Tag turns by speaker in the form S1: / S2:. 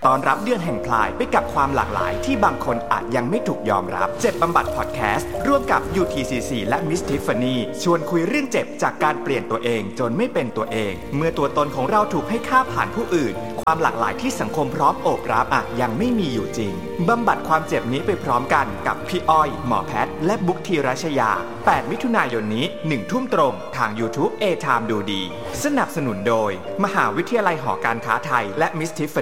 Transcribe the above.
S1: ตอนรับเดือนแห่งพลายไปกับความหลากหลายที่บางคนอาจยังไม่ถูกยอมรับเจ็บบำบัดพอดแคสต์ร่วมกับ UTCC และ Miss Tiffany ชวนคุยเรื่องเจ็บจากการเปลี่ยนตัวเองจนไม่เป็นตัวเองเมื่อตัวตนของเราถูกให้ค่าผ่านผู้อื่นความหลากหลายที่สังคมพร้อมโอบรับอาจยังไม่มีอยู่จริงบำบัดความเจ็บนี้ไปพร้อมกันกับพี่อ้อยหมอแพทย์และบุ๊กธีรชยา8มิถุนายนนี้ 1 ทุ่มตรงทาง YouTube A Time ดูดีสนับสนุนโดยมหาวิทยาลัยหอการค้าไทยและ Miss Tiffany